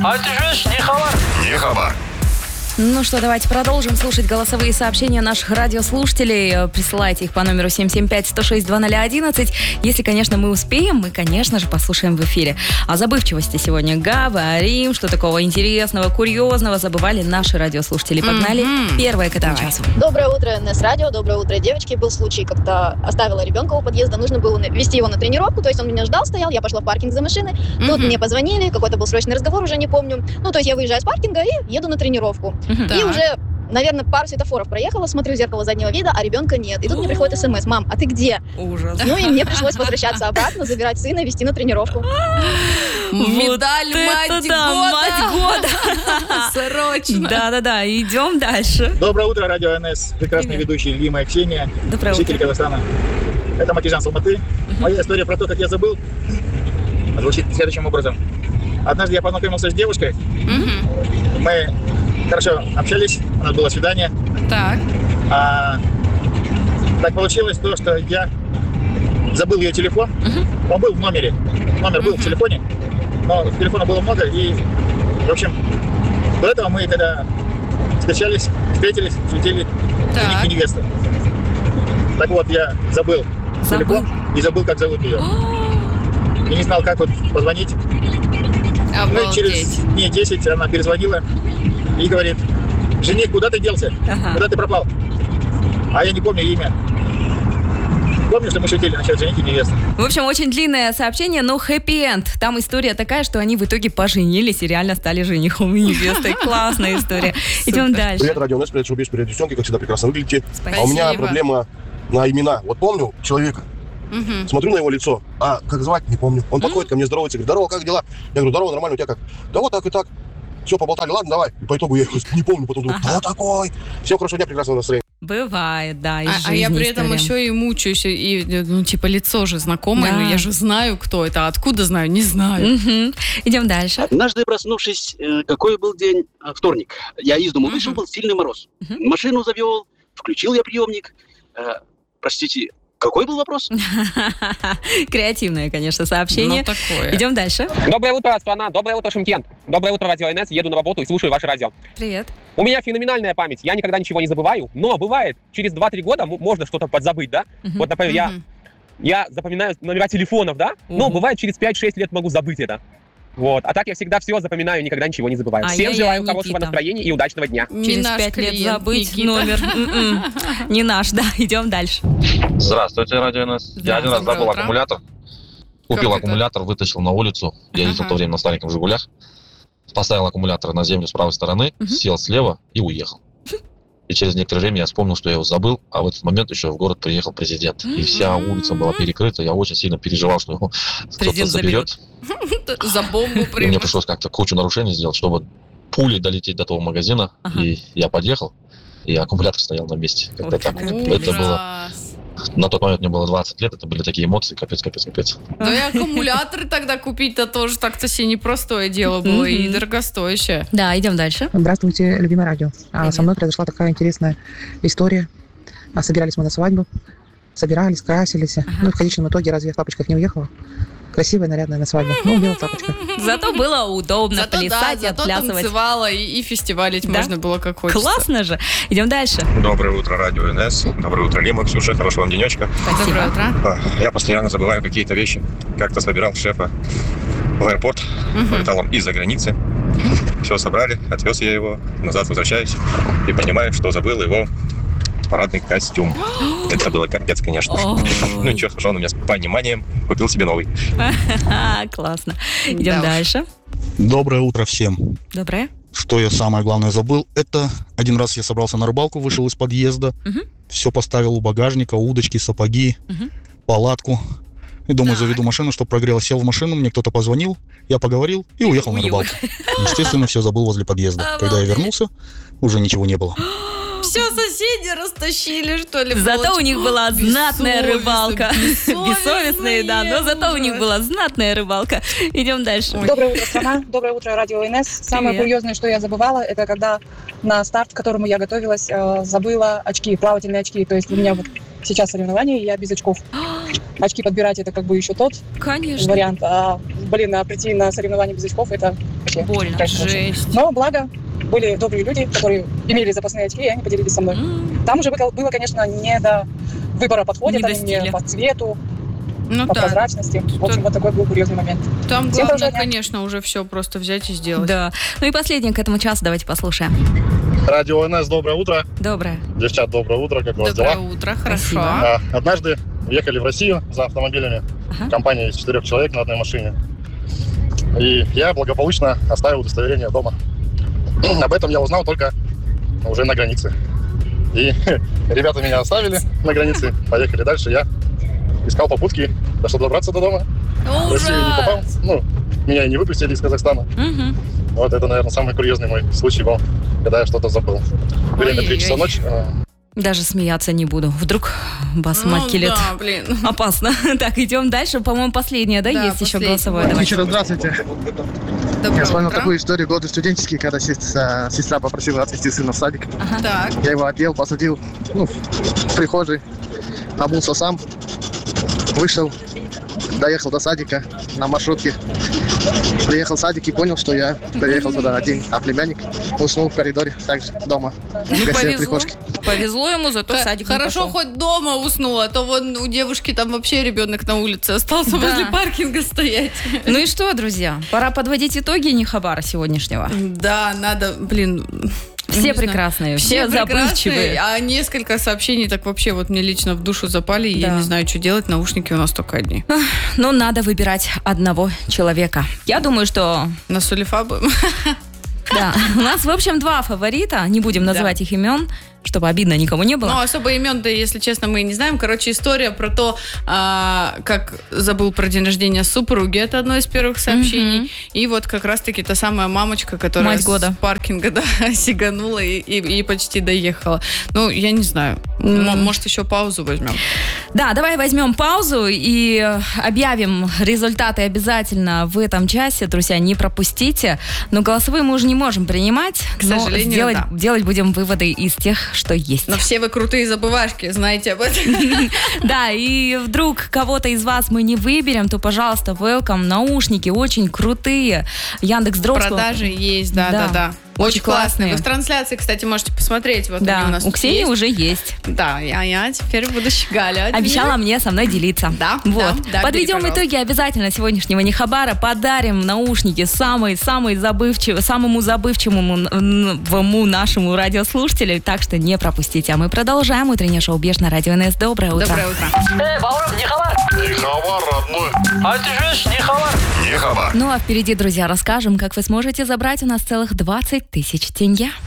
Не хабар. Ну что, давайте продолжим слушать голосовые сообщения наших радиослушателей. Присылайте их по номеру 775-106-2011. Если, конечно, мы успеем, мы, конечно же, послушаем в эфире. О забывчивости сегодня говорим, что такого интересного, курьезного забывали наши радиослушатели. Погнали. Первое к этому часу. Доброе утро, НС Радио. Доброе утро, девочки. Был случай, когда оставила ребенка у подъезда, нужно было везти его на тренировку, то есть он меня ждал, стоял, я пошла в паркинг за машиной, тут мне позвонили, какой-то был срочный разговор, уже не помню. Ну, то есть я выезжаю с паркинга и еду на тренировку. И уже, наверное, пару светофоров проехала, смотрю в зеркало заднего вида, а ребенка нет. И тут мне приходит смс: мам, а ты где? Ужас. Ну и мне пришлось возвращаться обратно, забирать сына и везти на тренировку. Медаль мать года. Срочно. Да-да-да, идем дальше. Доброе утро, радио НС. Прекрасный ведущий Лима и Ксения. Доброе житель утро. Казахстана. Это Макижан с Алматы. Моя история про то, как я забыл, звучит следующим образом. Однажды я познакомился с девушкой. Мы хорошо общались, у нас было свидание. Так. Так получилось то, что я забыл ее телефон. Он был в номере. Номер был в телефоне, но телефона было много. И, в общем, до этого мы, когда встретились, шутили жених и невеста. Так вот, я забыл телефон и забыл, как зовут ее. И не знал, как вот позвонить. Ну и через дней 10 она перезвонила и говорит: жених, куда ты делся? Куда ты пропал? А я не помню имя. Помню, что мы шутили насчет жених и невесты. В общем, очень длинное сообщение, но хэппи-энд. Там история такая, что они в итоге поженились и реально стали женихом и невестой. Классная история. Идем дальше. Привет, радио НС, привет, шоу-биз, привет, девчонки, как всегда прекрасно выглядите. Спасибо. А у меня проблема на имена. Вот помню человека, смотрю на его лицо, а как звать, не помню. Он подходит ко мне, здоровается, говорит: здорово, как дела? Я говорю: здорово, нормально, у тебя как? Да вот так и так. Все, поболтали, ладно, давай. И по итогу я не помню, потом думаю: кто такой? Всем хорошего дня, прекрасного настроения. Бывает, да, из жизни А я при этом история. еще и мучаюсь, и, ну, типа, лицо же знакомое, но я же знаю, кто это. Откуда знаю? Не знаю. Идем дальше. Однажды, проснувшись, какой был день? Вторник. Я из дома вышел, был сильный мороз. Машину завел, включил я приемник. Простите, какой был вопрос? Креативное, конечно, сообщение. Ну, такое. Идем дальше. Доброе утро, страна. Доброе утро, Шымкент. Доброе утро, радио НС. Еду на работу и слушаю ваше радио. Привет. У меня феноменальная память. Я никогда ничего не забываю. Но бывает, через 2-3 года можно что-то подзабыть, да? Вот, например, я запоминаю номера телефонов, да? Но бывает, через 5-6 лет могу забыть это. Вот. А так я всегда все запоминаю, никогда ничего не забываю. Всем желаю хорошего настроения и удачного дня. Через 5 лет забыть номер. Не наш, да. Идем дальше. Здравствуйте, радио НС. Я один раз забыл аккумулятор. Купил аккумулятор, вытащил на улицу. Я ездил в то время на стареньком «Жигулях». Поставил аккумулятор на землю с правой стороны, сел слева и уехал. И через некоторое время я вспомнил, что я его забыл, а в этот момент еще в город приехал президент. И вся улица была перекрыта. Я очень сильно переживал, что его кто-то заберет. За бомбу И мне пришлось как-то кучу нарушений сделать, чтобы пулей долететь до того магазина. И я подъехал, и аккумулятор стоял на месте. Как-то так. Это было... На тот момент мне было 20 лет, это были такие эмоции, капец. Ну и аккумуляторы тогда купить-то тоже так-то себе непростое дело было и дорогостоящее. Да, идем дальше. Здравствуйте, любимое радио. Со мной произошла такая интересная история. Собирались мы на свадьбу, собирались, красились. Ну и в конечном итоге разве я в тапочках не уехала? Красивая, нарядная на свадьбу. Ну, белая тапочка. Зато было удобно плясать и отплясывать. Зато танцевала и фестивалить можно было как хочется. Классно же. Идем дальше. Доброе утро, радио НС. Доброе утро, Лима, Ксюша. Хорошего вам денечка. Доброе утро. Я постоянно забываю какие-то вещи. Как-то собирал шефа в аэропорт, вылетал он из-за границы. Все собрали, отвез я его, назад возвращаюсь и понимаю, что забыл его парадный костюм. Это было капец, конечно. Ну ничего, хорошо, он у меня с пониманием купил себе новый. Классно. Идем дальше. Доброе утро всем. Доброе. Что я самое главное забыл, это один раз я собрался на рыбалку, вышел из подъезда, все поставил у багажника, удочки, сапоги, палатку. И думаю, заведу машину, чтобы прогрело. Сел в машину, мне кто-то позвонил, я поговорил и уехал на рыбалку. Естественно, все забыл возле подъезда. Когда я вернулся, уже ничего не было. Все соседи растащили, что ли? Зато у них была знатная рыбалка. Бессовестные, да, но зато у них была знатная рыбалка. Идем дальше. Доброе утро, страна. Доброе утро, радио НС. Самое курьезное, что я забывала, это когда на старт, к которому я готовилась, забыла очки, плавательные очки. То есть у меня вот сейчас соревнования, я без очков. Очки подбирать — это как бы еще тот вариант. А прийти на соревнования без очков, это вообще, Больно, конечно, жесть. Но благо были добрые люди, которые имели запасные очки, и они поделились со мной. Там уже было, конечно, не до выбора подхода, не по цвету, Ну по да. прозрачности. В общем, вот такой был курьезный момент. Там Всем главное, хорошего дня. конечно, уже все просто взять и сделать. Да. Ну и последнее к этому часу давайте послушаем. Радио НС, доброе утро. Доброе. Девчат, доброе утро, как у вас Доброе дела? утро, хорошо. Спасибо. Однажды уехали в Россию за автомобилями. Ага. Компания из 4 человек на одной машине. И я благополучно оставил удостоверение дома. Об этом я узнал только уже на границе. И ребята меня оставили на границе, поехали дальше. Я искал попутки, чтобы добраться до дома. В Россию не попал. Ну, меня и не выпустили из Казахстана. Мгм. Вот это, наверное, самый курьезный мой случай был, когда я что-то забыл. Время 3 часа ночи. Даже смеяться не буду. Вдруг бас мать килит. Да, блин. Опасно. Так, идем дальше. По-моему, последняя, да, есть еще последняя. голосовое? Давай. Вечера, здравствуйте. Доброе Я вспомнил утро. такую историю, годы студенческие, когда сестра попросила отвезти сына в садик. Так. Я его одел, посадил в прихожей, обулся сам, вышел, доехал до садика на маршрутке. Приехал в садик и понял, что я приехал туда один, а племянник уснул в коридоре, также дома, в гостевой Повезло. прихожке. Повезло ему, зато в садик не Хорошо, пошел. хоть дома уснул, а то вон у девушки там вообще ребенок на улице остался Да. возле паркинга стоять. Ну и что, друзья, пора подводить итоги Нехабара сегодняшнего. Да, надо, блин. Все не знаю. прекрасные, все прекрасные, забывчивые. а несколько сообщений так вообще вот мне лично в душу запали, и я Да. не знаю, что делать, наушники у нас только одни. Но надо выбирать одного человека. Я думаю, что... На Сулейфа будем. Да, у нас, в общем, 2 фаворита. Не будем называть их имен, чтобы обидно никому не было. Ну, особо имен-то, если честно, мы и не знаем. Короче, история про то, как забыл про день рождения супруги. Это одно из первых сообщений. И вот как раз-таки та самая мамочка, которая Мать года. с паркинга сиганула и почти доехала. Ну, я не знаю. Может, еще паузу возьмем. Да, давай возьмем паузу и объявим результаты обязательно в этом часе. Друзья, не пропустите. Но голосовые мы уже не можем принимать. К сожалению, да. Делать будем выводы из тех, что есть. Но все вы крутые забывашки, знаете об этом. Да, и вдруг кого-то из вас мы не выберем, то, пожалуйста, welcome, наушники очень крутые. Яндекс.Дрозд. Продажи есть, да. Очень классные. Вы в трансляции, кстати, можете посмотреть. Вот Да, они у нас у тут Ксении есть. уже есть. Да, я теперь буду щеголять. Обещала мне со мной делиться. Да, Вот. да, Подведем бери, итоги обязательно сегодняшнего Нехабара. Подарим наушники самому забывчивому нашему радиослушателю. Так что не пропустите. А мы продолжаем утреннее шоу «Беш» на радио НС. Доброе утро. Доброе утро. Баура, Нехабар. Нехабар, родной. А ты же Нехабар. Нехабар. Ну а впереди, друзья, расскажем, как вы сможете забрать у нас целых 20 тысяч тенге.